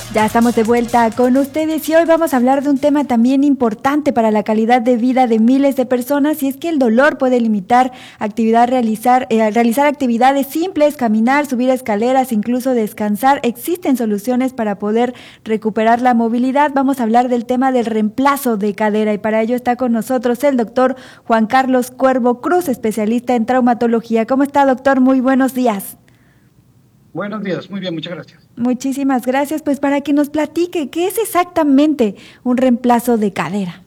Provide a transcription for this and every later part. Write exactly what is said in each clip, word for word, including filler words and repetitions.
Ya estamos de vuelta con ustedes y hoy vamos a hablar de un tema también importante para la calidad de vida de miles de personas, y es que el dolor puede limitar actividad, realizar, eh, realizar actividades simples, caminar, subir escaleras, incluso descansar. Existen soluciones para poder recuperar la movilidad. Vamos a hablar del tema del reemplazo de cadera y para ello está con nosotros el doctor Juan Carlos Cuervo Cruz, especialista en traumatología. ¿Cómo está, doctor? Muy buenos días. Buenos días, muy bien, muchas gracias. Muchísimas gracias. Pues para que nos platique, ¿qué es exactamente un reemplazo de cadera?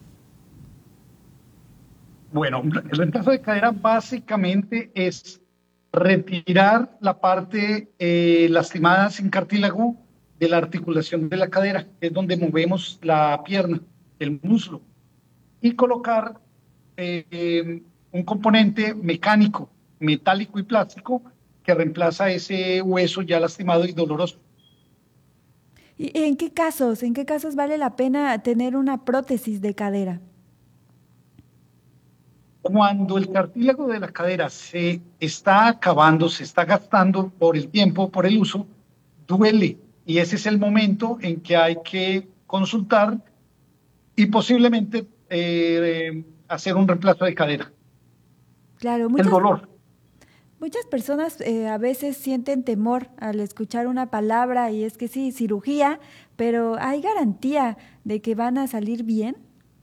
Bueno, el reemplazo de cadera básicamente es retirar la parte eh, lastimada sin cartílago de la articulación de la cadera, que es donde movemos la pierna, el muslo, y colocar eh, eh, un componente mecánico, metálico y plástico que reemplaza ese hueso ya lastimado y doloroso. ¿Y en qué casos, en qué casos vale la pena tener una prótesis de cadera? Cuando el cartílago de la cadera se está acabando, se está gastando por el tiempo, por el uso, duele. Y ese es el momento en que hay que consultar y posiblemente eh, hacer un reemplazo de cadera. Claro, El muchas, dolor. muchas personas eh, a veces sienten temor al escuchar una palabra y es que sí, cirugía, pero ¿hay garantía de que van a salir bien?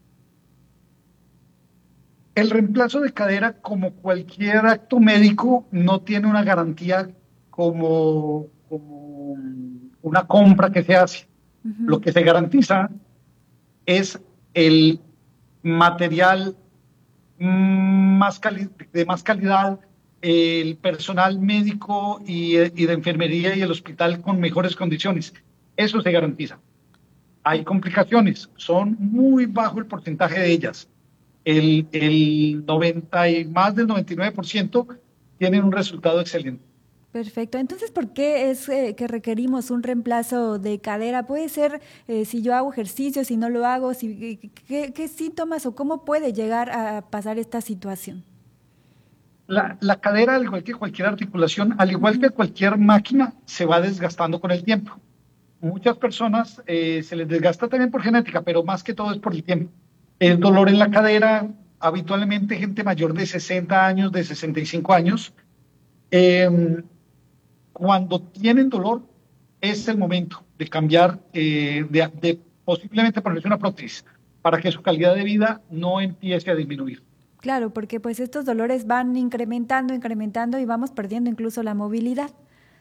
El reemplazo de cadera, como cualquier acto médico, no tiene una garantía como, como una compra que se hace. Lo Ujú. que se garantiza es el material más de más calidad, el personal médico y, y de enfermería y el hospital con mejores condiciones. Eso se garantiza. Hay complicaciones, son muy bajo el porcentaje de ellas. El, el noventa y más del noventa y nueve por ciento tienen un resultado excelente. Perfecto. Entonces, ¿por qué es eh, que requerimos un reemplazo de cadera? Puede ser eh, si yo hago ejercicio, si no lo hago, si, ¿qué, qué síntomas o cómo puede llegar a pasar esta situación? La, la cadera, al igual que cualquier articulación, al igual Ujú. que cualquier máquina, se va desgastando con el tiempo. Muchas personas eh, se les desgasta también por genética, pero más que todo es por el tiempo. El dolor en la cadera, habitualmente gente mayor de sesenta años, de sesenta y cinco años, eh, cuando tienen dolor es el momento de cambiar, eh, de, de posiblemente ponerse una prótesis para que su calidad de vida no empiece a disminuir. Claro, porque pues estos dolores van incrementando, incrementando y vamos perdiendo incluso la movilidad.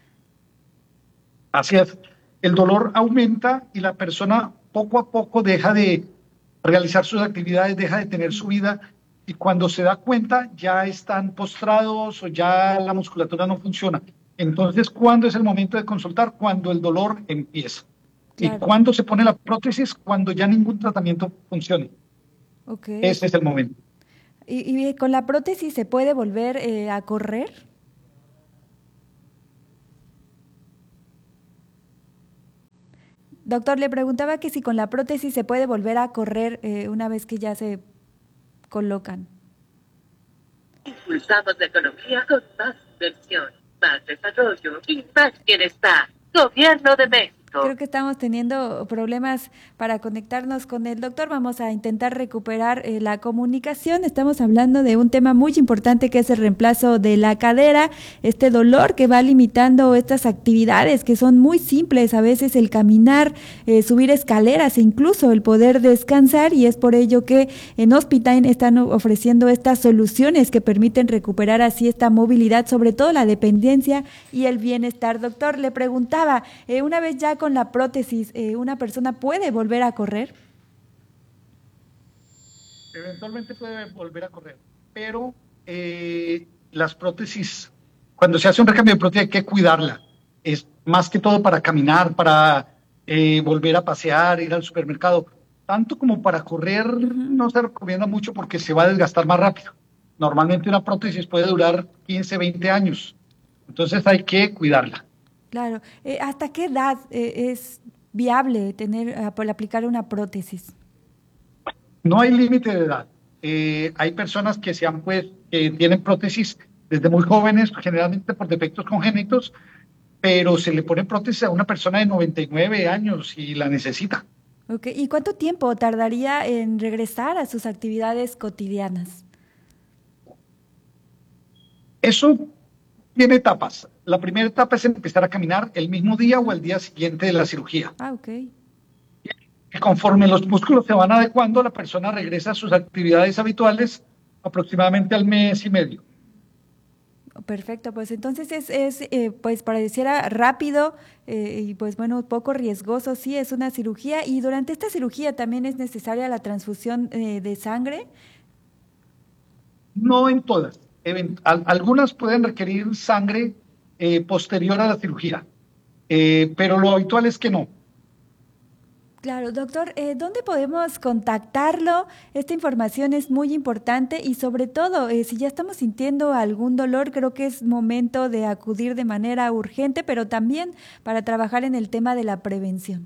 Así es, el dolor aumenta y la persona poco a poco deja de realizar sus actividades, deja de tener su vida y cuando se da cuenta ya están postrados o ya la musculatura no funciona. Entonces, ¿cuándo es el momento de consultar? Cuando el dolor empieza. ¿Y Claro, cuándo se pone la prótesis? Cuando ya ningún tratamiento funcione. ok. Ese es el momento. ¿Y, y con la prótesis se puede volver eh, a correr? Doctor, le preguntaba que si con la prótesis se puede volver a correr eh, una vez que ya se colocan. Impulsamos la economía con más inversión, más desarrollo y más bienestar. Gobierno de México. Creo que estamos teniendo problemas para conectarnos con el doctor. Vamos a intentar recuperar eh, la comunicación. Estamos hablando de un tema muy importante que es el reemplazo de la cadera, este dolor que va limitando estas actividades que son muy simples, a veces el caminar, eh, subir escaleras e incluso el poder descansar, y es por ello que en Hospitine están ofreciendo estas soluciones que permiten recuperar así esta movilidad, sobre todo la dependencia y el bienestar. Doctor, le preguntaba, eh, una vez ya con la prótesis, eh, ¿una persona puede volver a correr? Eventualmente puede volver a correr, pero eh, las prótesis, cuando se hace un recambio de prótesis hay que cuidarla. Es más que todo para caminar, para eh, volver a pasear, ir al supermercado. Tanto como para correr Uh-huh. no se recomienda mucho porque se va a desgastar más rápido. Normalmente una prótesis puede durar quince, veinte años. Entonces hay que cuidarla. Claro. Eh, ¿hasta qué edad eh, es viable tener, uh, por aplicar una prótesis? No hay límite de edad. Eh, hay personas que se han pues, que tienen prótesis desde muy jóvenes, generalmente por defectos congénitos, pero se le pone prótesis a una persona de noventa y nueve años y la necesita. Okay. ¿Y cuánto tiempo tardaría en regresar a sus actividades cotidianas? Eso tiene etapas. La primera etapa es empezar a caminar el mismo día o el día siguiente de la cirugía. Ah, ok. Y conforme los músculos se van adecuando, la persona regresa a sus actividades habituales aproximadamente al mes y medio. Perfecto, pues entonces es, es eh, pues pareciera rápido eh, y pues bueno, poco riesgoso, sí, es una cirugía. Y durante esta cirugía también es necesaria la transfusión eh, de sangre. No en todas. Event- al- algunas pueden requerir sangre eh, posterior a la cirugía, eh, pero lo habitual es que no. Claro, doctor, eh, ¿dónde podemos contactarlo? Esta información es muy importante y sobre todo, eh, si ya estamos sintiendo algún dolor, creo que es momento de acudir de manera urgente, pero también para trabajar en el tema de la prevención.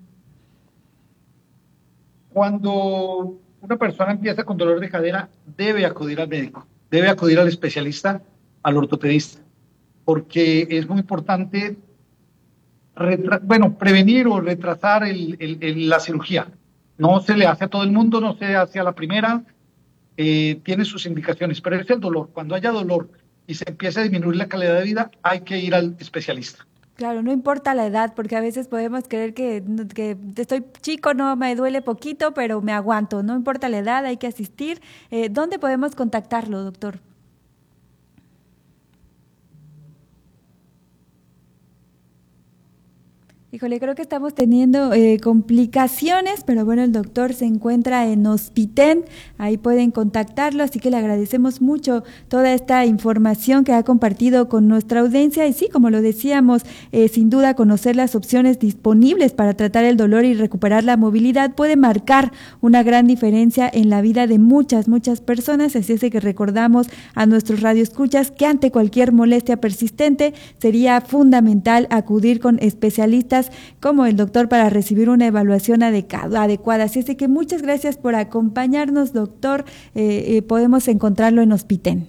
Cuando una persona empieza con dolor de cadera, debe acudir al médico, debe acudir al especialista, al ortopedista, porque es muy importante retra- bueno, prevenir o retrasar el- el- el- la cirugía. No se le hace a todo el mundo, no se hace a la primera, eh, tiene sus indicaciones, pero es el dolor. Cuando haya dolor y se empieza a disminuir la calidad de vida, hay que ir al especialista. Claro, no importa la edad, porque a veces podemos creer que, que estoy chico, no me duele poquito, pero me aguanto. No importa la edad, hay que asistir. Eh, ¿Dónde podemos contactarlo, doctor? Híjole, creo que estamos teniendo eh, complicaciones, pero bueno, el doctor se encuentra en Hospitén, ahí pueden contactarlo, así que le agradecemos mucho toda esta información que ha compartido con nuestra audiencia y sí, como lo decíamos, eh, sin duda conocer las opciones disponibles para tratar el dolor y recuperar la movilidad puede marcar una gran diferencia en la vida de muchas, muchas personas, así es de que recordamos a nuestros radioescuchas que ante cualquier molestia persistente sería fundamental acudir con especialistas como el doctor para recibir una evaluación adecuada. Así es de que muchas gracias por acompañarnos, doctor. Eh, eh, podemos encontrarlo en Hospitén.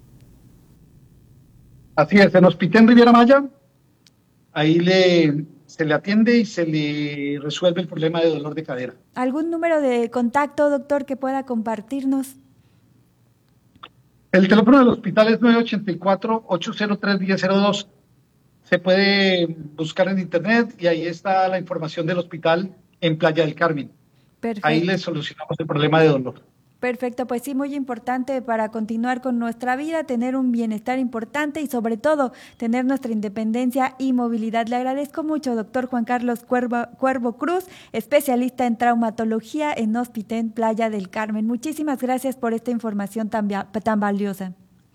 Así es, en Hospitén Riviera Maya, ahí le, se le atiende y se le resuelve el problema de dolor de cadera. ¿Algún número de contacto, doctor, que pueda compartirnos? El teléfono del hospital es nueve ocho cuatro, ocho cero tres, uno cero cero dos. Se puede buscar en internet y ahí está la información del hospital en Playa del Carmen. Perfecto. Ahí le solucionamos el problema de dolor. Perfecto, pues sí, muy importante para continuar con nuestra vida, tener un bienestar importante y sobre todo tener nuestra independencia y movilidad. Le agradezco mucho, doctor Juan Carlos Cuervo, Cuervo Cruz, especialista en traumatología en Hospitén Playa del Carmen. Muchísimas gracias por esta información tan, tan valiosa.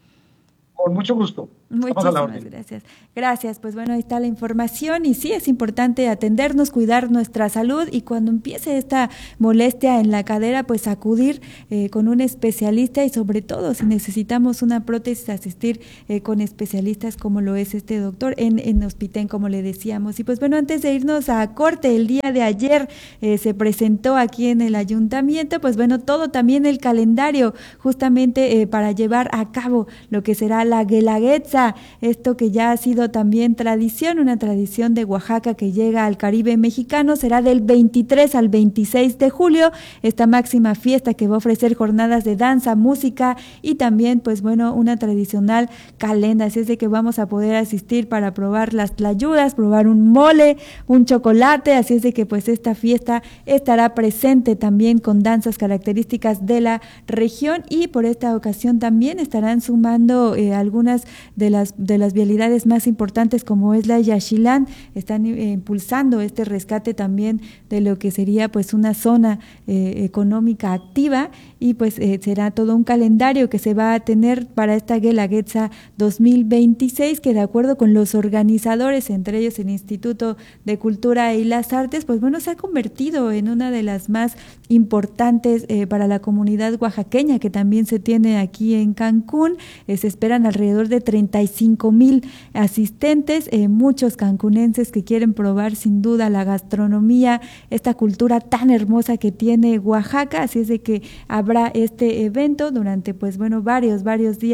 Con mucho gusto. Muchísimas gracias. Gracias, pues bueno, ahí está la información y sí es importante atendernos, cuidar nuestra salud y cuando empiece esta molestia en la cadera, pues acudir eh, con un especialista y sobre todo si necesitamos una prótesis, asistir eh, con especialistas como lo es este doctor en, en Hospitén, como le decíamos. Y pues bueno, antes de irnos a corte, el día de ayer eh, se presentó aquí en el ayuntamiento, pues bueno, todo también el calendario justamente eh, para llevar a cabo lo que será la Guelaguetza, esto que ya ha sido también tradición, una tradición de Oaxaca que llega al Caribe mexicano, será del veintitrés al veintiséis de julio, esta máxima fiesta que va a ofrecer jornadas de danza, música y también, pues bueno, una tradicional calenda, así es de que vamos a poder asistir para probar las tlayudas, probar un mole, un chocolate, así es de que pues esta fiesta estará presente también con danzas características de la región y por esta ocasión también estarán sumando eh, algunas de las de las vialidades más importantes como es la Yaxchilán, están eh, impulsando este rescate también de lo que sería pues una zona eh, económica activa y pues eh, será todo un calendario que se va a tener para esta Guelaguetza dos mil veintiséis que de acuerdo con los organizadores, entre ellos el Instituto de Cultura y las Artes, pues bueno, se ha convertido en una de las más importantes eh, para la comunidad oaxaqueña que también se tiene aquí en Cancún, eh, se esperan alrededor de treinta y cinco mil asistentes, eh, muchos cancunenses que quieren probar sin duda la gastronomía, esta cultura tan hermosa que tiene Oaxaca, así es de que habrá este evento durante pues bueno varios, varios días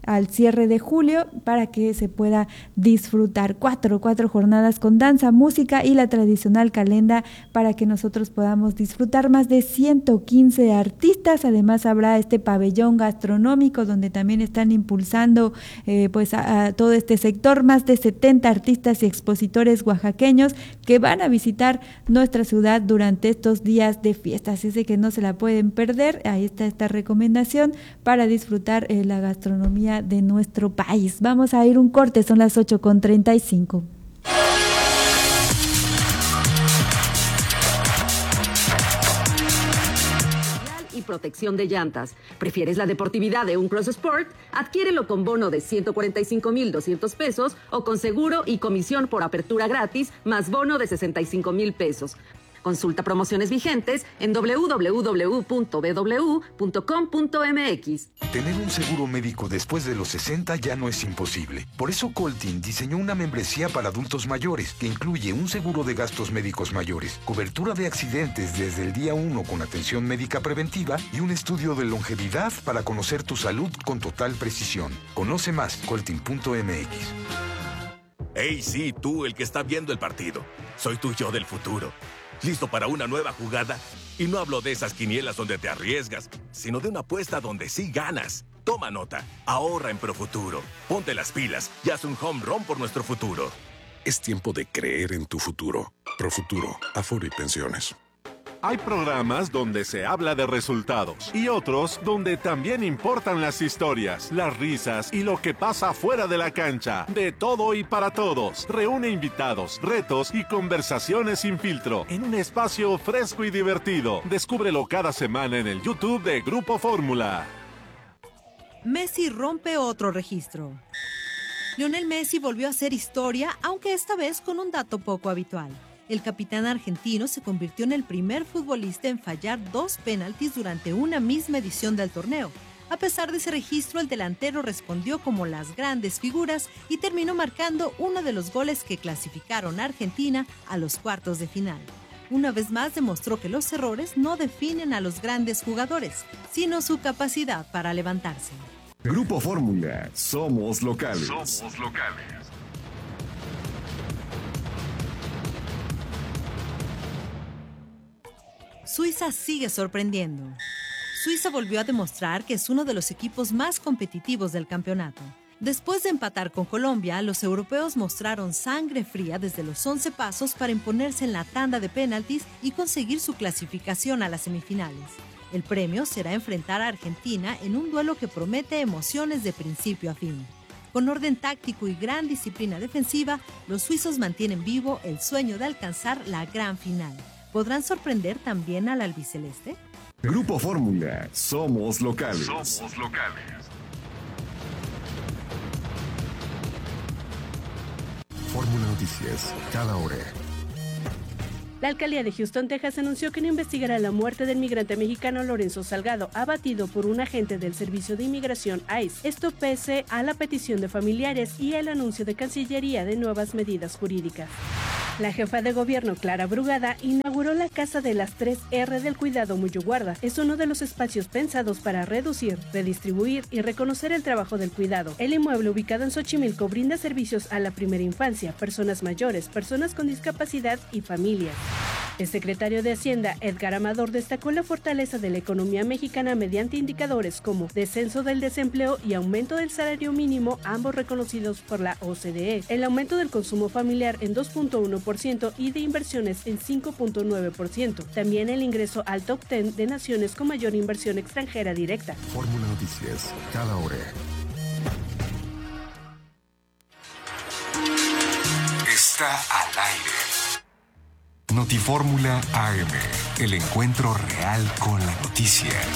al cierre de julio para que se pueda disfrutar. Cuatro, cuatro jornadas con danza, música y la tradicional calenda para que nosotros podamos disfrutar. Más de ciento quince artistas, además habrá este pabellón gastronómico donde también están impulsando eh, pues a, a todo este sector, más de setenta artistas y expositores oaxaqueños que van a visitar nuestra ciudad durante estos días de fiesta, así es de que no se la pueden perder. Ahí está esta recomendación para disfrutar eh, la gastronomía de nuestro país. Vamos a ir un corte, son las ocho con treinta y cinco. Y protección de llantas. ¿Prefieres la deportividad de un Cross Sport? Adquiérelo con bono de ciento cuarenta y cinco mil doscientos pesos o con seguro y comisión por apertura gratis más bono de sesenta y cinco mil pesos. Consulta promociones vigentes en doble u doble u doble u punto b w punto com punto m x. Tener un seguro médico después de los sesenta ya no es imposible. Por eso Coltin diseñó una membresía para adultos mayores que incluye un seguro de gastos médicos mayores, cobertura de accidentes desde el día uno con atención médica preventiva y un estudio de longevidad para conocer tu salud con total precisión. Conoce más, coltin punto m x. Hey, sí, tú, el que está viendo el partido. Soy tu yo del futuro. ¿Listo para una nueva jugada? Y no hablo de esas quinielas donde te arriesgas, sino de una apuesta donde sí ganas. Toma nota, ahorra en Profuturo. Ponte las pilas y haz un home run por nuestro futuro. Es tiempo de creer en tu futuro. Profuturo, Afore y Pensiones. Hay programas donde se habla de resultados y otros donde también importan las historias, las risas y lo que pasa fuera de la cancha. De todo y para todos. Reúne invitados, retos y conversaciones sin filtro en un espacio fresco y divertido. Descúbrelo cada semana en el YouTube de Grupo Fórmula. Messi rompe otro registro. Lionel Messi volvió a hacer historia, aunque esta vez con un dato poco habitual. El capitán argentino se convirtió en el primer futbolista en fallar dos penaltis durante una misma edición del torneo. A pesar de ese registro, el delantero respondió como las grandes figuras y terminó marcando uno de los goles que clasificaron a Argentina a los cuartos de final. Una vez más demostró que los errores no definen a los grandes jugadores, sino su capacidad para levantarse. Grupo Fórmula, somos locales. Somos locales. Suiza sigue sorprendiendo. Suiza volvió a demostrar que es uno de los equipos más competitivos del campeonato. Después de empatar con Colombia, los europeos mostraron sangre fría desde los once pasos para imponerse en la tanda de penaltis y conseguir su clasificación a las semifinales. El premio será enfrentar a Argentina en un duelo que promete emociones de principio a fin. Con orden táctico y gran disciplina defensiva, los suizos mantienen vivo el sueño de alcanzar la gran final. ¿Podrán sorprender también al albiceleste? Grupo Fórmula, somos locales. Somos locales. Fórmula Noticias, cada hora. La alcaldía de Houston, Texas, anunció que no investigará la muerte del migrante mexicano Lorenzo Salgado, abatido por un agente del Servicio de Inmigración I C E. Esto pese a la petición de familiares y el anuncio de Cancillería de nuevas medidas jurídicas. La jefa de gobierno, Clara Brugada, inauguró la Casa de las tres R del Cuidado Muyo Guarda. Es uno de los espacios pensados para reducir, redistribuir y reconocer el trabajo del cuidado. El inmueble, ubicado en Xochimilco, brinda servicios a la primera infancia, personas mayores, personas con discapacidad y familias. El secretario de Hacienda, Edgar Amador, destacó la fortaleza de la economía mexicana mediante indicadores como descenso del desempleo y aumento del salario mínimo, ambos reconocidos por la O C D E, el aumento del consumo familiar en dos punto uno por ciento y de inversiones en cinco punto nueve por ciento. También el ingreso al top diez de naciones con mayor inversión extranjera directa. Fórmula Noticias, cada hora. Está al aire. Notifórmula A M, el encuentro real con la noticia.